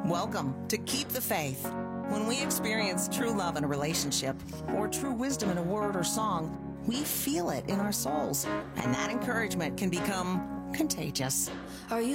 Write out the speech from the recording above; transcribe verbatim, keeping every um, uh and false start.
Welcome to Keep the Faith. When we experience true love in a relationship or true wisdom in a word or song, we feel it in our souls, and that encouragement can become contagious. Are you